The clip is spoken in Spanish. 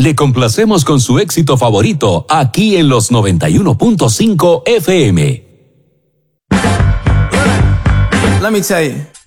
Le complacemos con su éxito favorito aquí en los 91.5 FM. Let me tell you.